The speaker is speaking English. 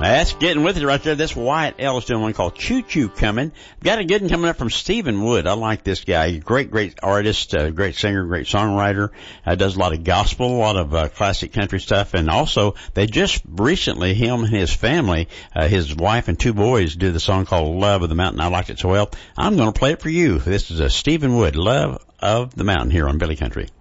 That's getting with it right there. This Wyatt Ellis doing one called Choo Choo coming. Got a good one coming up from Stephen Wood. I like this guy. Great artist, great singer, great songwriter. Does a lot of gospel, a lot of classic country stuff. And also, they just recently, him and his family, his wife and 2 boys, do the song called Love of the Mountain. I liked it so well. I'm going to play it for you. This is Stephen Wood, Love of the Mountain, here on Billy Country.